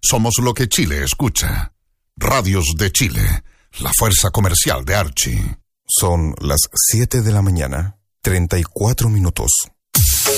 Somos lo que Chile escucha. Radios de Chile, la fuerza comercial de Archie. Son las 7 de la mañana, 34 minutos.